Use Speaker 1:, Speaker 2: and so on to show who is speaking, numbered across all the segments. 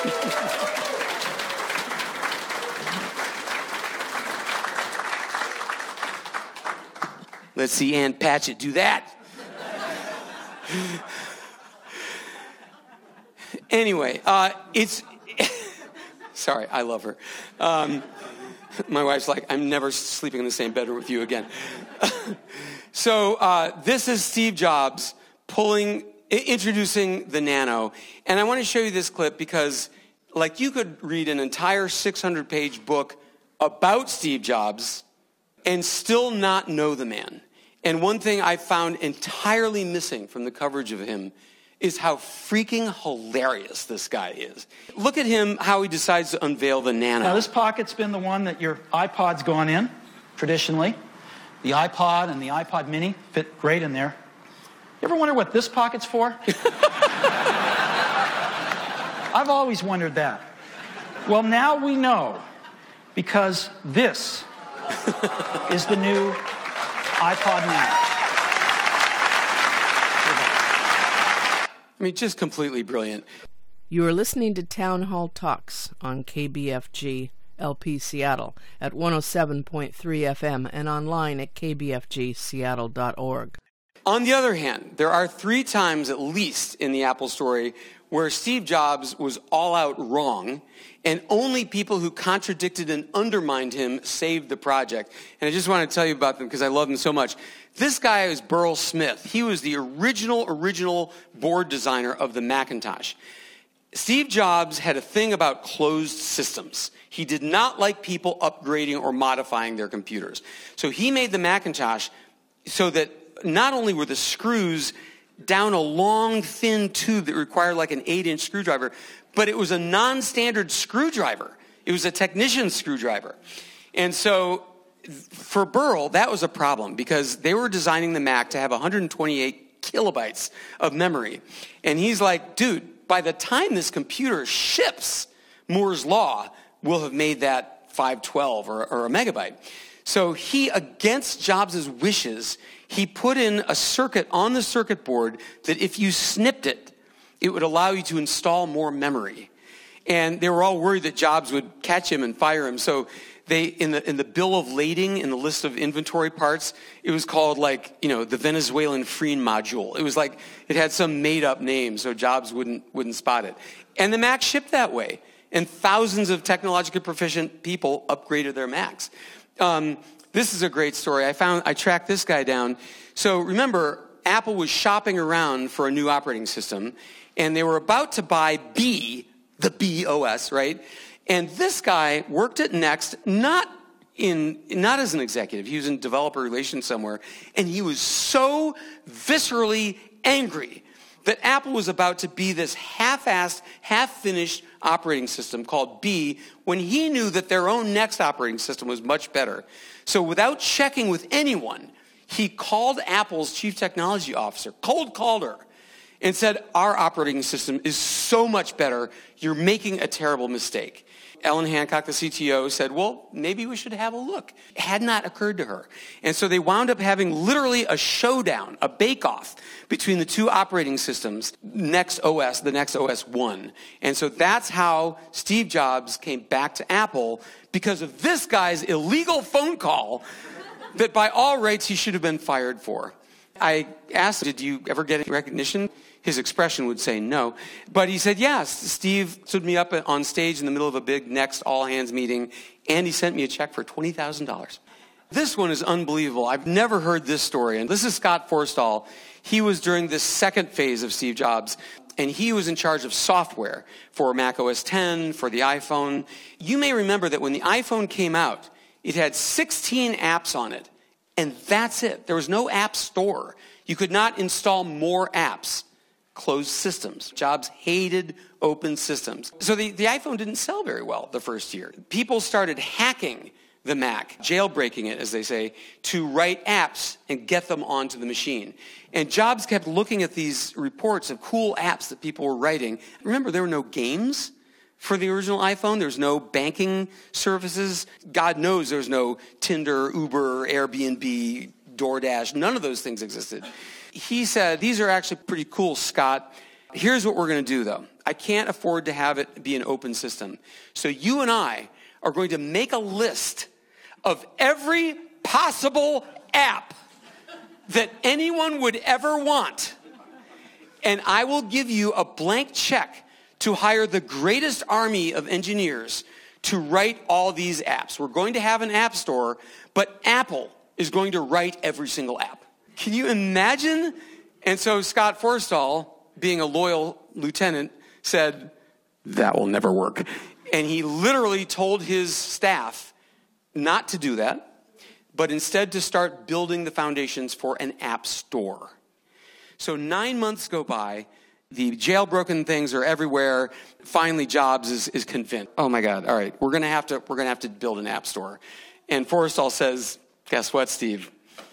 Speaker 1: Let's see Ann Patchett do that. Anyway, sorry, I love her. My wife's like, I'm never sleeping in the same bedroom with you again. So this is Steve Jobs introducing the Nano. And I want to show you this clip because, like, you could read an entire 600-page book about Steve Jobs and still not know the man. And one thing I found entirely missing from the coverage of him is how freaking hilarious this guy is. Look at him, how he decides to unveil the Nano.
Speaker 2: Now, this pocket's been the one that your iPod's gone in, traditionally. The iPod and the iPod Mini fit great in there. You ever wonder what this pocket's for? I've always wondered that. Well, now we know, because this is the new iPod Nano.
Speaker 1: I mean, just completely brilliant.
Speaker 3: You are listening to Town Hall Talks on KBFG LP Seattle at 107.3 FM and online at kbfgseattle.org.
Speaker 1: On the other hand, there are 3 times at least in the Apple story where Steve Jobs was all out wrong, and only people who contradicted and undermined him saved the project. And I just want to tell you about them because I love them so much. This guy is Burrell Smith. He was the original board designer of the Macintosh. Steve Jobs had a thing about closed systems. He did not like people upgrading or modifying their computers. So he made the Macintosh so that not only were the screws down a long, thin tube that required like an 8-inch screwdriver, but it was a non-standard screwdriver. It was a technician's screwdriver. And so for Burrell, that was a problem because they were designing the Mac to have 128 kilobytes of memory. And he's like, dude, by the time this computer ships, Moore's Law will have made that 512 or a megabyte. So he, against Jobs' wishes, he put in a circuit on the circuit board that if you snipped it, it would allow you to install more memory. And they were all worried that Jobs would catch him and fire him. So they, in the bill of lading, in the list of inventory parts, it was called the Venezuelan Freen module. It was like, it had some made up name so Jobs wouldn't spot it. And the Mac shipped that way. And thousands of technologically proficient people upgraded their Macs. This is a great story. I tracked this guy down. So remember, Apple was shopping around for a new operating system, and they were about to buy the B OS, right? And this guy worked at Next, not as an executive. He was in developer relations somewhere, and he was so viscerally angry that Apple was about to be this half-assed, half-finished operating system called B when he knew that their own Next operating system was much better. So without checking with anyone, he called Apple's chief technology officer, cold called her, and said, our operating system is so much better, you're making a terrible mistake. Ellen Hancock, the CTO, said, well, maybe we should have a look. It had not occurred to her. And so they wound up having literally a showdown, a bake-off between the two operating systems, Next OS, the Next OS 1. And so that's how Steve Jobs came back to Apple, because of this guy's illegal phone call that by all rights he should have been fired for. I asked, did you ever get any recognition? His expression would say no. But he said, yes. Steve stood me up on stage in the middle of a big Next all-hands meeting, and he sent me a check for $20,000. This one is unbelievable. I've never heard this story. And this is Scott Forstall. He was during this second phase of Steve Jobs, and he was in charge of software for Mac OS X, for the iPhone. You may remember that when the iPhone came out, it had 16 apps on it, and that's it. There was no app store. You could not install more apps. Closed systems. Jobs hated open systems. So the iPhone didn't sell very well the first year. People started hacking the Mac, jailbreaking it, as they say, to write apps and get them onto the machine. And Jobs kept looking at these reports of cool apps that people were writing. Remember, there were no games for the original iPhone. There's no banking services. God knows there's no Tinder, Uber, Airbnb, DoorDash. None of those things existed. He said, these are actually pretty cool, Scott. Here's what we're going to do, though. I can't afford to have it be an open system. So you and I are going to make a list of every possible app that anyone would ever want. And I will give you a blank check to hire the greatest army of engineers to write all these apps. We're going to have an app store, but Apple is going to write every single app. Can you imagine? And so Scott Forstall, being a loyal lieutenant, said, that will never work. And he literally told his staff not to do that, but instead to start building the foundations for an app store. So 9 months go by. The jailbroken things are everywhere. Finally, Jobs is convinced. Oh my God! All right, we're gonna have to build an app store. And Forstall says, "Guess what, Steve?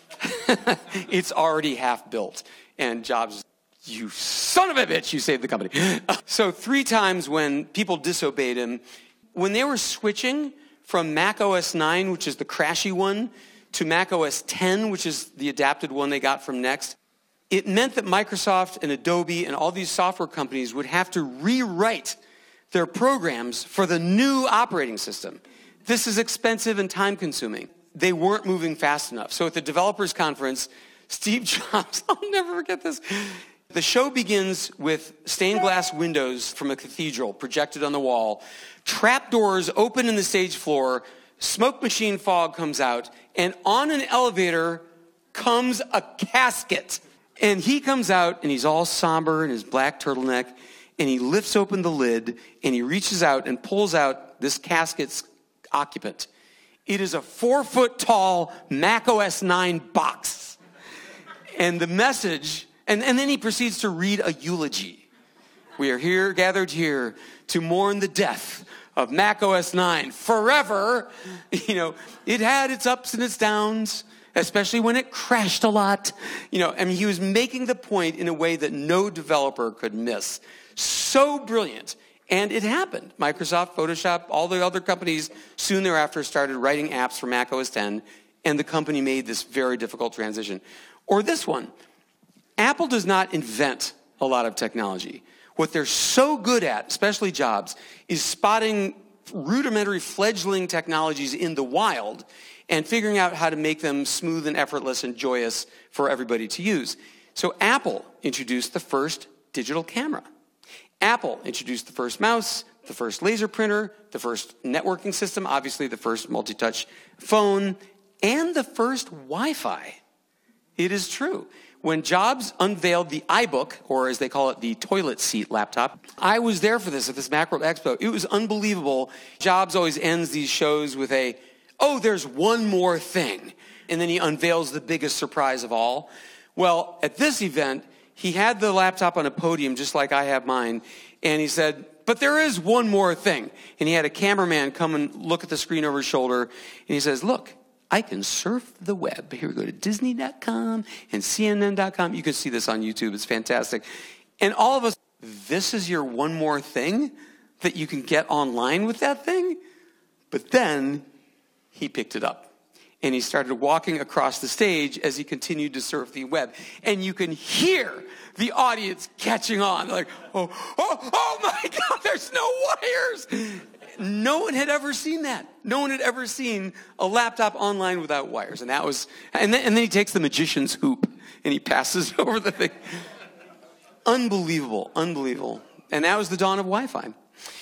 Speaker 1: It's already half built." And Jobs, "You son of a bitch! You saved the company." So 3 times when people disobeyed him, when they were switching from Mac OS 9, which is the crashy one, to Mac OS 10, which is the adapted one they got from Next, it meant that Microsoft and Adobe and all these software companies would have to rewrite their programs for the new operating system. This is expensive and time-consuming. They weren't moving fast enough. So at the developers conference, Steve Jobs, I'll never forget this. The show begins with stained glass windows from a cathedral projected on the wall. Trapdoors open in the stage floor. Smoke machine fog comes out. And on an elevator comes a casket. And he comes out, and he's all somber in his black turtleneck, and he lifts open the lid, and he reaches out and pulls out this casket's occupant. It is a 4-foot-tall Mac OS 9 box. And the message, and then he proceeds to read a eulogy. We are here, gathered here, to mourn the death of Mac OS 9 forever. You know, it had its ups and its downs, especially when it crashed a lot. You know, I mean, he was making the point in a way that no developer could miss. So brilliant. And it happened. Microsoft, Photoshop, all the other companies soon thereafter started writing apps for Mac OS 10, and the company made this very difficult transition. Or this one. Apple does not invent a lot of technology. What they're so good at, especially Jobs, is spotting rudimentary fledgling technologies in the wild and figuring out how to make them smooth and effortless and joyous for everybody to use. So Apple introduced the first digital camera. Apple introduced the first mouse, the first laser printer, the first networking system, obviously the first multi-touch phone, and the first Wi-Fi. It is true. When Jobs unveiled the iBook, or as they call it, the toilet seat laptop, I was there for this at this Macworld Expo. It was unbelievable. Jobs always ends these shows with oh, there's one more thing. And then he unveils the biggest surprise of all. Well, at this event, he had the laptop on a podium just like I have mine, and he said, but there is one more thing. And he had a cameraman come and look at the screen over his shoulder, and he says, look, I can surf the web. Here we go to Disney.com and CNN.com. You can see this on YouTube. It's fantastic. And all of us, this is your one more thing that you can get online with that thing? But then he picked it up. And he started walking across the stage as he continued to surf the web. And you can hear the audience catching on. They're like, oh my God, there's no wires. No one had ever seen that. No one had ever seen a laptop online without wires. And that was, and then he takes the magician's hoop and he passes over the thing. Unbelievable, unbelievable. And that was the dawn of Wi-Fi.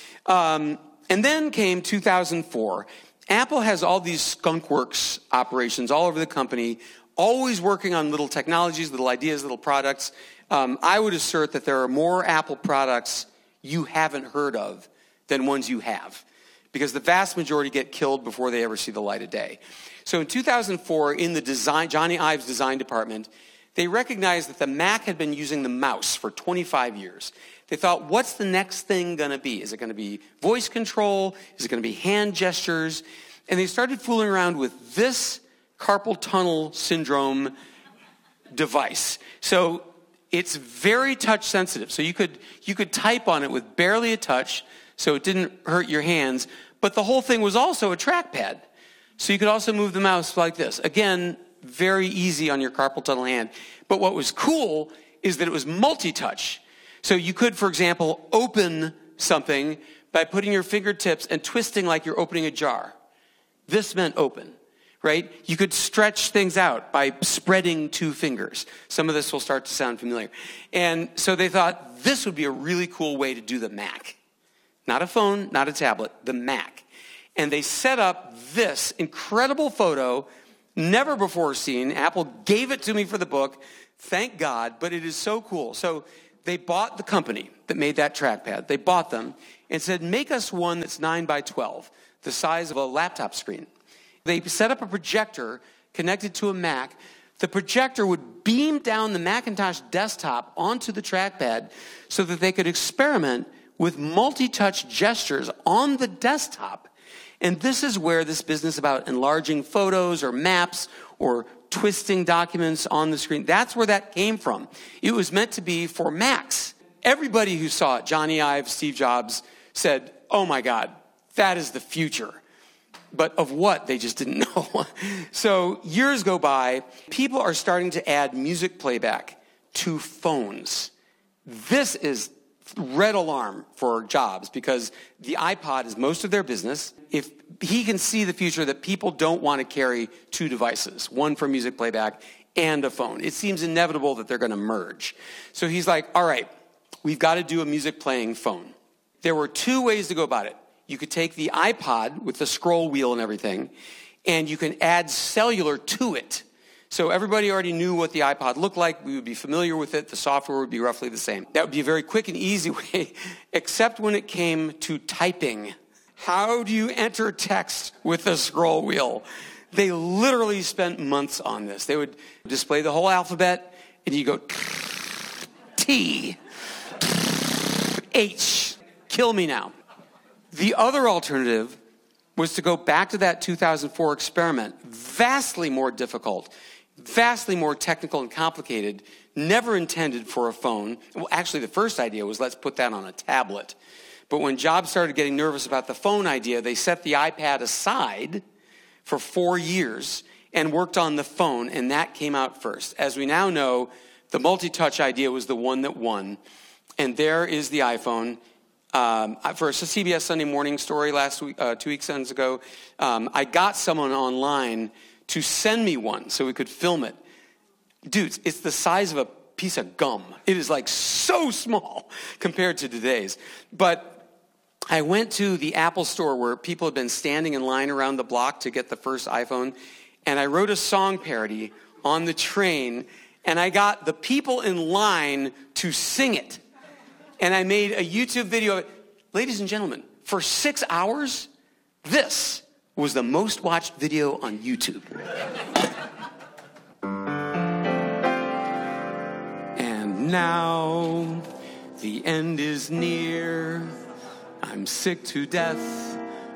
Speaker 1: And then came 2004. Apple has all these skunkworks operations all over the company, always working on little technologies, little ideas, little products. I would assert that there are more Apple products you haven't heard of than ones you have, because the vast majority get killed before they ever see the light of day. So in 2004, in the Johnny Ives design department, they recognized that the Mac had been using the mouse for 25 years. They thought, what's the next thing going to be? Is it going to be voice control? Is it going to be hand gestures? And they started fooling around with this carpal tunnel syndrome device. So it's very touch sensitive. So you could type on it with barely a touch, so it didn't hurt your hands. But the whole thing was also a trackpad. So you could also move the mouse like this. Again, very easy on your carpal tunnel hand. But what was cool is that it was multi-touch. So you could, for example, open something by putting your fingertips and twisting like you're opening a jar. This meant open, right? You could stretch things out by spreading two fingers. Some of this will start to sound familiar. And so they thought this would be a really cool way to do the Mac. Not a phone, not a tablet, the Mac. And they set up this incredible photo, never before seen. Apple gave it to me for the book. Thank God, but it is so cool. So they bought the company that made that trackpad. They bought them and said, make us one that's 9 by 12, the size of a laptop screen. They set up a projector connected to a Mac. The projector would beam down the Macintosh desktop onto the trackpad so that they could experiment with multi-touch gestures on the desktop. And this is where this business about enlarging photos or maps or twisting documents on the screen, that's where that came from. It was meant to be for Macs. Everybody who saw it, Johnny Ive, Steve Jobs, said, oh my God, that is the future. But of what, they just didn't know. So years go by, people are starting to add music playback to phones. This is red alarm for Jobs because the iPod is most of their business. If he can see the future that people don't want to carry two devices, one for music playback and a phone. It seems inevitable that they're going to merge. So he's like, all right, we've got to do a music playing phone. There were two ways to go about it. You could take the iPod with the scroll wheel and everything, and you can add cellular to it. So everybody already knew what the iPod looked like. We would be familiar with it. The software would be roughly the same. That would be a very quick and easy way, except when it came to typing. How do you enter text with the scroll wheel? They literally spent months on this. They would display the whole alphabet, and you go T, H, kill me now. The other alternative was to go back to that 2004 experiment, vastly more difficult, vastly more technical and complicated, never intended for a phone. Well, actually, the first idea was let's put that on a tablet. But when Jobs started getting nervous about the phone idea, they set the iPad aside for 4 years and worked on the phone, and that came out first. As we now know, the multi-touch idea was the one that won, and there is the iPhone. For a CBS Sunday Morning story last week, 2 weekends ago, I got someone online to send me one so we could film it. Dudes, it's the size of a piece of gum. It is like so small compared to today's. But I went to the Apple store where people had been standing in line around the block to get the first iPhone, and I wrote a song parody on the train, and I got the people in line to sing it. And I made a YouTube video of it. Ladies and gentlemen, for 6 hours, this was the most watched video on YouTube. And now the end is near. I'm sick to death